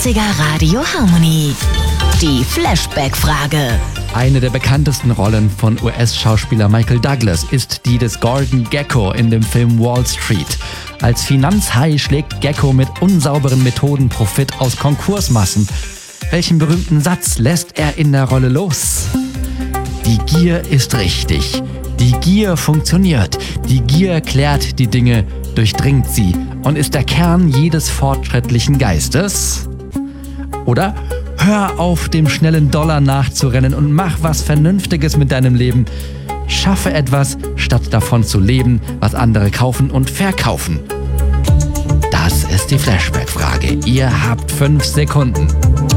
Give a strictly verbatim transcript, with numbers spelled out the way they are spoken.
neunziger Radio Harmony. Die Flashback-Frage. Eine der bekanntesten Rollen von U S-Schauspieler Michael Douglas ist die des Gordon Gekko in dem Film Wall Street. Als Finanzhai schlägt Gekko mit unsauberen Methoden Profit aus Konkursmassen. Welchen berühmten Satz lässt er in der Rolle los? Die Gier ist richtig. Die Gier funktioniert. Die Gier klärt die Dinge, durchdringt sie und ist der Kern jedes fortschrittlichen Geistes. Oder hör auf, dem schnellen Dollar nachzurennen und mach was Vernünftiges mit deinem Leben. Schaffe etwas, statt davon zu leben, was andere kaufen und verkaufen. Das ist die Flashback-Frage. Ihr habt fünf Sekunden.